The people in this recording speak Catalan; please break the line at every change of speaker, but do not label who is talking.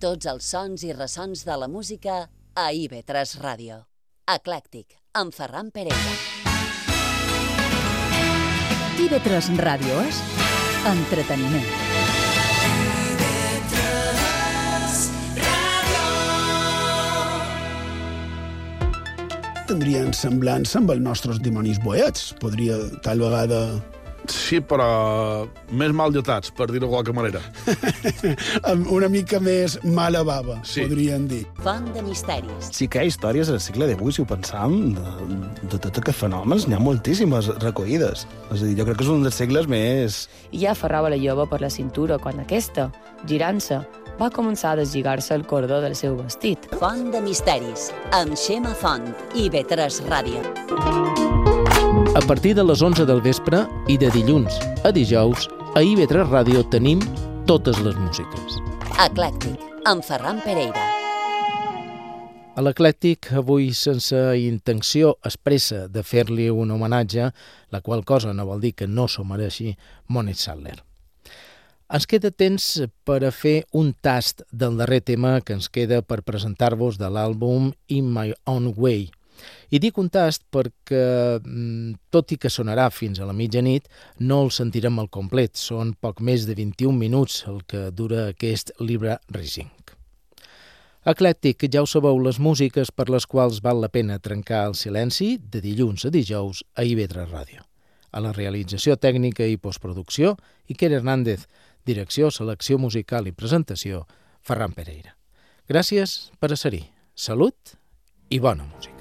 Tots els sons i ressons de la música a IB3 Ràdio. Eclèctic, amb Ferran Pereira.
IB3 Ràdio és entreteniment.
Tindrien semblança amb els nostres dimonis boets. Podria, tal vegada...
Sí, però més mal dotats, per dir-ho de qualque manera.
Amb una mica més mala bava,
sí.
Podrien dir.
Font de misteris.
Sí que hi ha històries al segle XVIII, si ho pensam, de tots aquests fenòmens, n'hi ha moltíssimes recollides. És a dir, jo crec que és un dels segles més...
I ja aferrava la jove per la cintura quan aquesta, girant-se, va començar a deslligar-se el cordó del seu vestit.
Font de misteris, amb Xema Font, IB3 Ràdio.
A partir de les 11 del vespre i de dilluns a dijous, a IB3 Ràdio tenim totes les músiques.
Eclèctic, amb Ferran Pereira.
A l'Eclèctic, avui sense intenció expressa de fer-li un homenatge, la qual cosa no vol dir que no s'ho mereixi, Monique Sadler. Ens queda temps per a fer un tast del darrer tema que ens queda per presentar-vos de l'àlbum In My Own Way. I dic un tast perquè, tot i que sonarà fins a la mitjanit, no el sentirem al complet. Són poc més de 21 minuts el que dura aquest Libra Rising. Eclèctic, ja ho sabeu, les músiques per les quals val la pena trencar el silenci de dilluns a dijous a IB3 Ràdio. A la realització tècnica i postproducció, Iker Hernández. Direcció, selecció musical i presentació, Ferran Pereira. Gràcies per ser-hi. Salut i bona música.